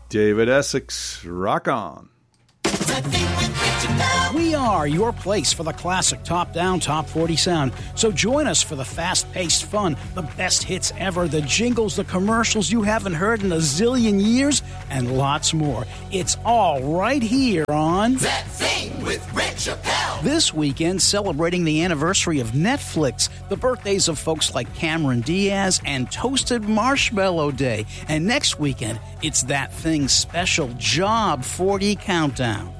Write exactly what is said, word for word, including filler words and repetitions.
David Essex, rock on. We are your place for the classic top-down, top forty sound. So join us for the fast-paced fun, the best hits ever, the jingles, the commercials you haven't heard in a zillion years, and lots more. It's all right here on That Thing with Red Chappelle. This weekend, celebrating the anniversary of Netflix, the birthdays of folks like Cameron Diaz and Toasted Marshmallow Day. And next weekend, it's That Thing's special Job forty countdown.